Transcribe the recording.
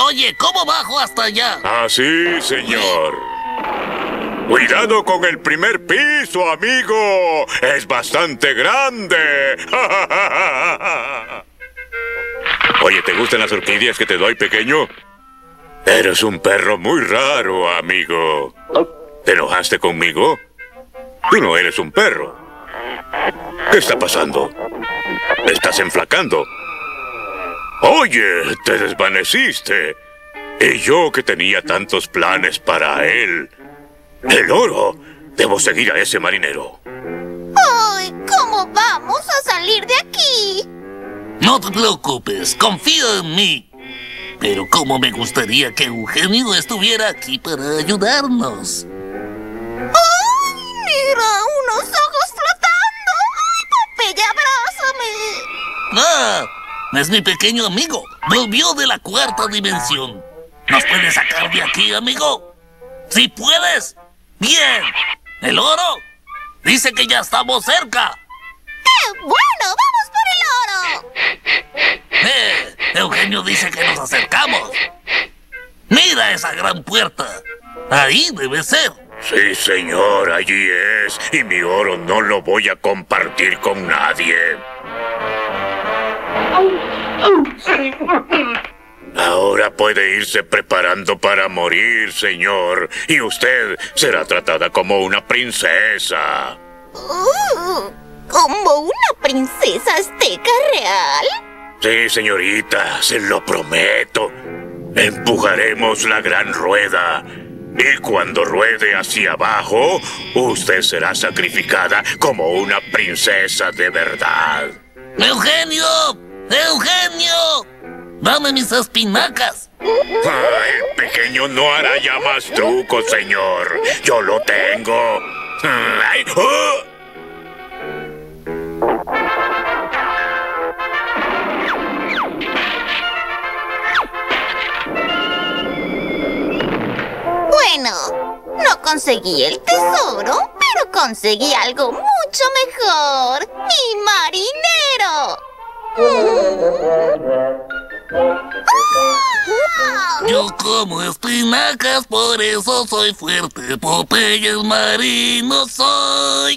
Oye, ¿cómo bajo hasta allá? Así, señor. Cuidado con el primer piso, amigo. Es bastante grande. Oye, ¿te gustan las orquídeas que te doy, pequeño? Eres un perro muy raro, amigo. ¿Te enojaste conmigo? Tú no eres un perro. ¿Qué está pasando? Estás enflacando. Oye, te desvaneciste. Y yo que tenía tantos planes para él. El oro. Debo seguir a ese marinero. ¡Ay! ¿Cómo vamos a salir de aquí? No te preocupes, confía en mí. Pero cómo me gustaría que Eugenio estuviera aquí para ayudarnos. ¡Ay! ¡Mira! ¡Unos ojos flotando! ¡Ay, Popeye, abrázame! ¡Ah! Es mi pequeño amigo. Volvió de la cuarta dimensión. ¿Nos puedes sacar de aquí, amigo? ¡Sí puedes! ¡Bien! ¿El oro? Dice que ya estamos cerca. ¡Qué bueno! ¡Vamos por el oro! Eugenio dice que nos acercamos. Mira esa gran puerta. Ahí debe ser. Sí, señor, allí es. Y mi oro no lo voy a compartir con nadie. Ahora puede irse preparando para morir, señor. Y usted será tratada como una princesa. ¿Como una princesa azteca real? Sí, señorita, se lo prometo. Empujaremos la gran rueda. Y cuando ruede hacia abajo, usted será sacrificada como una princesa de verdad. ¡Eugenio! ¡Eugenio! ¡Dame mis espinacas! El pequeño no hará ya más trucos, señor. Yo lo tengo. Ay, ¡oh! Bueno, no conseguí el tesoro, pero conseguí algo mucho mejor. ¡Mi marinero! ¡Ah! Yo como espinacas, por eso soy fuerte. Popeye el marino soy.